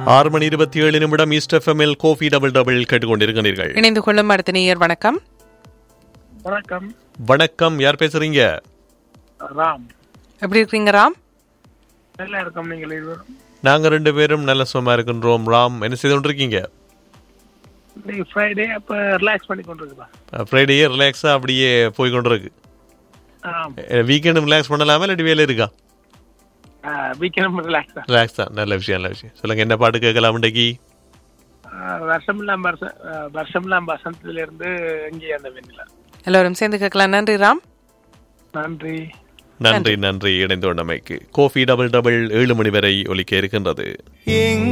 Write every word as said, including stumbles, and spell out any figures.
ஆறு மணி இருபத்தி ஏழு நிமிடம் ஈஸ்ட் எஃப்எம்எல் கோஃபி டபுள் டபுள் கேட்டுக்கொண்டிருக்கிறீர்கள். இணைந்து கொள்ளும் அடுத்த நேயர். வணக்கம். வணக்கம். வணக்கம், யார் பேசுறீங்க? ராம். எப்படி இருக்கீங்க ராம்? நல்லா இருக்கோம். நீங்கள் இருவரும்? நாங்க ரெண்டு பேரும் நல்ல சும்மா இருக்கின்றோம். ராம், என்ன செய்து கொண்டிருக்கீங்க? ஃப்ரைடே அப்ப ரிலாக்ஸ் பண்ணி கொண்டிருக்கா? ஃப்ரைடே ரிலாக்ஸா அப்படியே போய் கொண்டிருக்கு. வீக்கெண்டும் ரிலாக்ஸ் பண்ணலாமா இல்லாட்டி வேலை இருக்கா? வீக்கெண்டும் ரிலாக்ஸ் தான். ரிலாக்ஸ் தான். நல்ல விஷயம், நல்ல விஷயம். சொல்லுங்க, என்ன பாட்டு கேட்கலாம் இன்றைக்கு? வருஷமெல்லாம் வருஷமெல்லாம் வசந்தத்துல இருந்து எங்கே அந்த வெண்ணிலா. எல்லோரும் சேர்ந்து கேட்கலாம். நன்றி ராம். நன்றி நன்றி நன்றி இணைந்து கொண்டமைக்கு. கோஃபி டபுள் டபுள் ஏழு மணி வரை ஒலிக்க இருக்கின்றது.